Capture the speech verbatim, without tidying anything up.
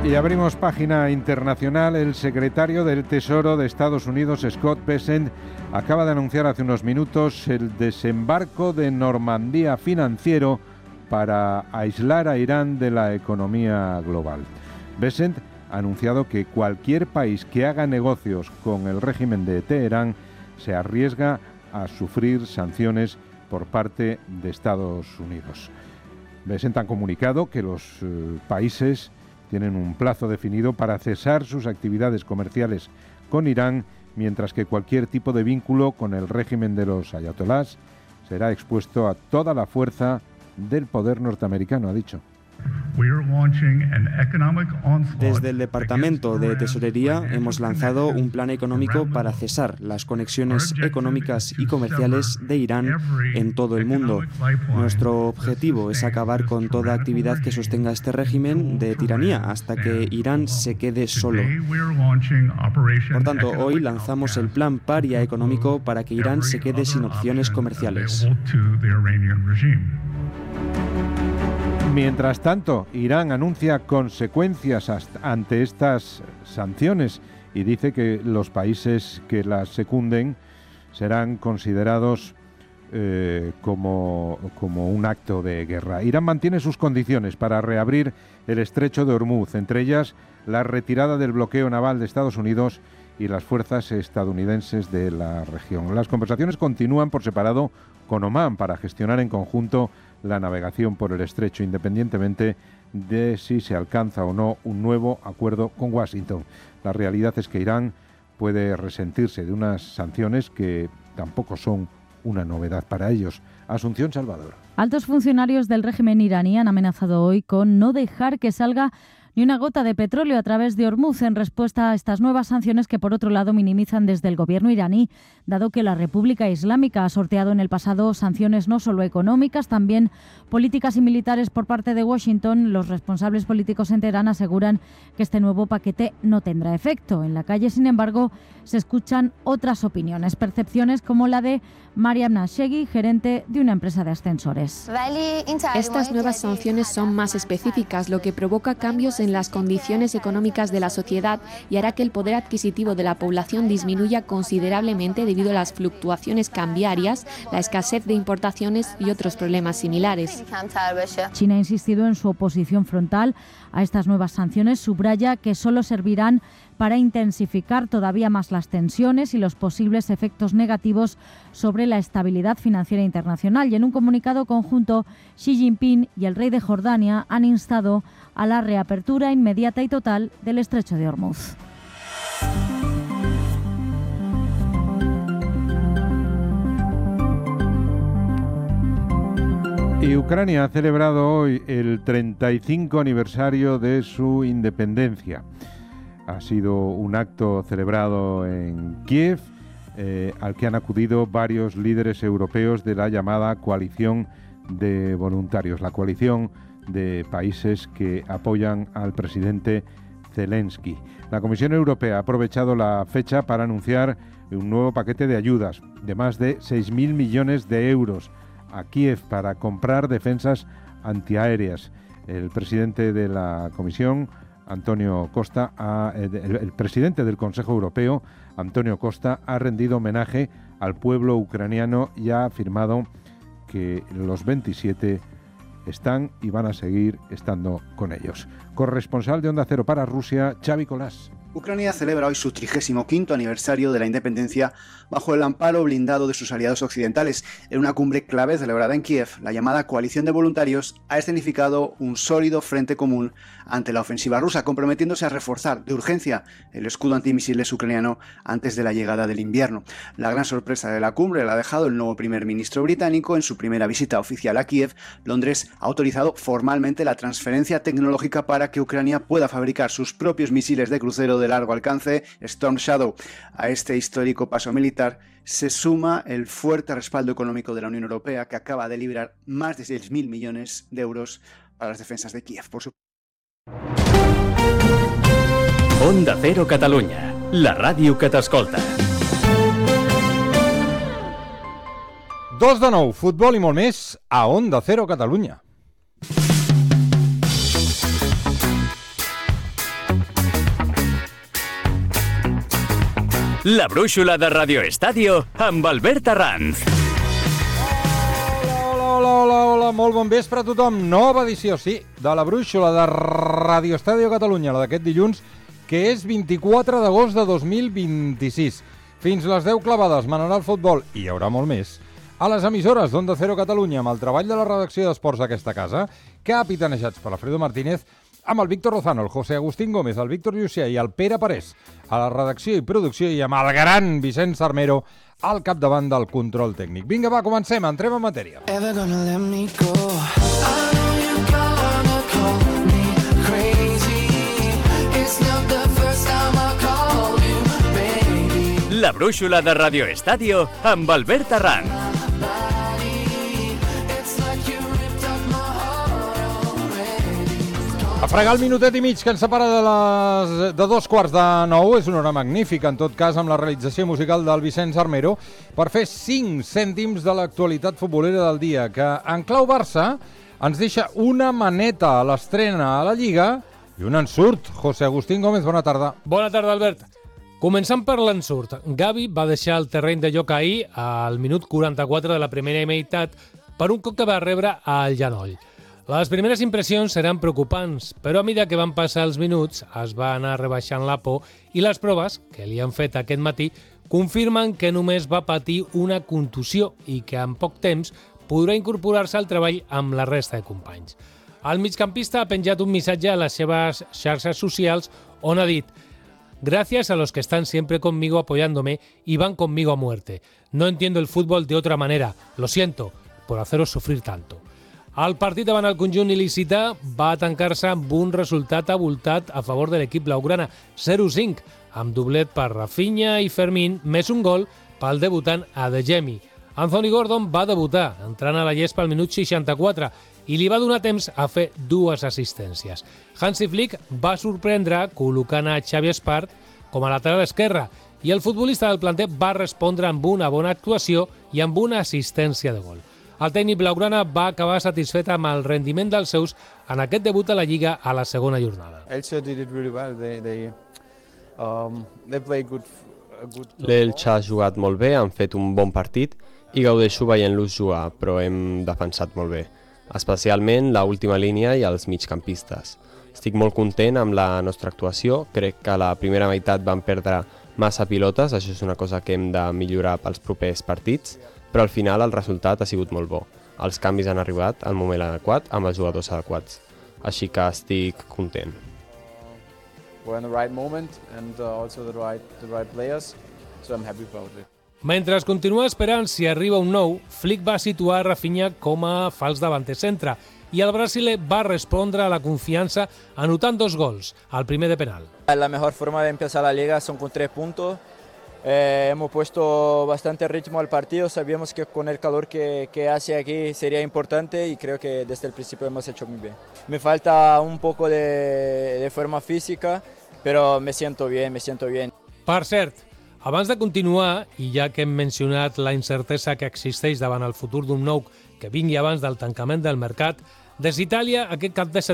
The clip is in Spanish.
Y abrimos página internacional. El secretario del Tesoro de Estados Unidos, Scott Bessent, acaba de anunciar hace unos minutos el desembarco de Normandía financiero para aislar a Irán de la economía global. Bessent ha anunciado que cualquier país que haga negocios con el régimen de Teherán se arriesga a sufrir sanciones por parte de Estados Unidos. Bessent ha comunicado que los eh, países tienen un plazo definido para cesar sus actividades comerciales con Irán, mientras que cualquier tipo de vínculo con el régimen de los ayatolás será expuesto a toda la fuerza del poder norteamericano, ha dicho. Desde el Departamento de Tesorería hemos lanzado un plan económico para cesar las conexiones económicas y comerciales de Irán en todo el mundo. Nuestro objetivo es acabar con toda actividad que sostenga este régimen de tiranía hasta que Irán se quede solo. Por tanto, hoy lanzamos el plan paria económico para que Irán se quede sin opciones comerciales. Mientras tanto, Irán anuncia consecuencias ante estas sanciones y dice que los países que las secunden serán considerados eh, como, como un acto de guerra. Irán mantiene sus condiciones para reabrir el estrecho de Hormuz, entre ellas la retirada del bloqueo naval de Estados Unidos y las fuerzas estadounidenses de la región. Las conversaciones continúan por separado con Omán para gestionar en conjunto la navegación por el estrecho, independientemente de si se alcanza o no un nuevo acuerdo con Washington. La realidad es que Irán puede resentirse de unas sanciones que tampoco son una novedad para ellos. Asunción Salvador. Altos funcionarios del régimen iraní han amenazado hoy con no dejar que salga ni una gota de petróleo a través de Hormuz en respuesta a estas nuevas sanciones que, por otro lado, minimizan desde el gobierno iraní, dado que la República Islámica ha sorteado en el pasado sanciones no solo económicas, también políticas y militares por parte de Washington. Los responsables políticos en Teherán aseguran que este nuevo paquete no tendrá efecto. En la calle, sin embargo, se escuchan otras opiniones, percepciones como la de Mariam Nasheghi, gerente de una empresa de ascensores. Estas nuevas sanciones son más específicas, lo que provoca cambios en las condiciones económicas de la sociedad y hará que el poder adquisitivo de la población disminuya considerablemente debido a las fluctuaciones cambiarias, la escasez de importaciones y otros problemas similares. China ha insistido en su oposición frontal a estas nuevas sanciones, subraya que solo servirán para intensificar todavía más las tensiones y los posibles efectos negativos sobre la estabilidad financiera internacional. Y en un comunicado conjunto, Xi Jinping y el rey de Jordania han instado a la reapertura inmediata y total del estrecho de Hormuz. Y Ucrania ha celebrado hoy el treinta y cinco aniversario de su independencia. Ha sido un acto celebrado en Kiev, eh, al que han acudido varios líderes europeos de la llamada coalición de voluntarios, la coalición de países que apoyan al presidente Zelensky. La Comisión Europea ha aprovechado la fecha para anunciar un nuevo paquete de ayudas de más de seis mil millones de euros a Kiev para comprar defensas antiaéreas. El presidente de la Comisión, Antonio Costa, ha, el, el presidente del Consejo Europeo, Antonio Costa, ha rendido homenaje al pueblo ucraniano y ha afirmado que los veintisiete están y van a seguir estando con ellos. Corresponsal de Onda Cero para Rusia, Xavi Colás. Ucrania celebra hoy su trigésimo quinto aniversario de la independencia bajo el amparo blindado de sus aliados occidentales. En una cumbre clave celebrada en Kiev, la llamada coalición de voluntarios ha escenificado un sólido frente común ante la ofensiva rusa, comprometiéndose a reforzar de urgencia el escudo antimisiles ucraniano antes de la llegada del invierno. La gran sorpresa de la cumbre la ha dejado el nuevo primer ministro británico en su primera visita oficial a Kiev. Londres ha autorizado formalmente la transferencia tecnológica para que Ucrania pueda fabricar sus propios misiles de crucero de largo alcance, Storm Shadow. A este histórico paso militar se suma el fuerte respaldo económico de la Unión Europea, que acaba de liberar más de seis mil millones de euros para las defensas de Kiev. Por su... Onda Cero Catalunya, la ràdio que t'escolta. Dos de nou, futbol i molt més a Onda Cero Catalunya. La brúixola de Radio Estadio amb Albert Arranz. Hola, hola, hola, hola, molt bon vespre a tothom. Nova edició, sí, de la brúixola de Radio Estadio Catalunya, la d'aquest dilluns, que és vint-i-quatre d'agost de dos mil vint-i-sis. Fins les deu clavades manarà el futbol, i hi haurà molt més, a les emissores d'Onda Cero Catalunya, amb el treball de la redacció d'Esports d'aquesta casa, capitanejats per Alfredo Martínez, amb el Víctor Lozano, el José Agustín Gómez, el Víctor Llucià i el Pere Parés a la redacció i producció, i amb el gran Vicenç Armero al capdavant del control tècnic. Vinga, va, comencem, entrem en matèria. La brúixola de Radio Estadio amb Albert Arranz. A fregar el minutet i mig que ens separa de, les, de dos quarts de nou. És una hora magnífica, en tot cas, amb la realització musical del Vicenç Armero, per fer cinc cèntims de l'actualitat futbolera del dia, que en clau Barça ens deixa una maneta a l'estrena a la Lliga i un ensurt. José Agustín Gómez, bona tarda. Bona tarda, Albert. Començant per l'ensurt, Gavi va deixar el terreny de joc ahir al minut quaranta-quatre de la primera meitat per un cop que va rebre al genoll. Les primeres impressions eren preocupants, però a mesura que van passar els minuts es va anar rebaixant la por i les proves que li han fet aquest matí confirmen que només va patir una contusió i que en poc temps podrà incorporar-se al treball amb la resta de companys. El migcampista ha penjat un missatge a les seves xarxes socials on ha dit: «Gracias a los que están siempre conmigo apoyándome y van conmigo a muerte. No entiendo el fútbol de otra manera. Lo siento por haceros sufrir tanto». El partit davant el conjunt il·licità va tancar-se amb un resultat abultat a favor de l'equip blaugrana, zero cinc, amb doblet per Rafinha i Fermín, més un gol pel debutant Adeyemi. Anthony Gordon va debutar, entrant a la llespa al minut seixanta-quatre, i li va donar temps a fer dues assistències. Hansi Flick va sorprendre col·locant a Xavi Espart com a lateral esquerre, i el futbolista del planter va respondre amb una bona actuació i amb una assistència de gol. El tècnic blaugrana va acabar satisfet amb el rendiment dels seus en aquest debut a la Lliga a la segona jornada. L'Elche ha jugat molt bé, han fet un bon partit i gaudeixo veient-los jugar, però hem defensat molt bé, especialment la última línia i els migcampistes. Estic molt content amb la nostra actuació, crec que a la primera meitat vam perdre massa pilotes, això és una cosa que hem de millorar pels propers partits, però al final el resultat ha sigut molt bo. Els canvis han arribat al moment adequat amb els jugadors adequats, així que estic content. Mentre es continua esperant si arriba un nou, Flick va situar Rafinha com a fals davanter centre i el brasiler va respondre a la confiança anotant dos gols, el primer de penal. La mejor forma de empezar la liga son con tres puntos. Eh, hemos puesto bastante ritmo al partido, sabíamos que con el calor que, que hace aquí sería importante y creo que desde el principio hemos hecho muy bien. Me falta un poco de, de forma física, pero me siento bien, me siento bien. Per cert, abans de continuar, i ja que hem mencionat la incertesa que existeix davant el futur d'un nou que vingui abans del tancament del mercat, des d'Itàlia aquest cap de setmana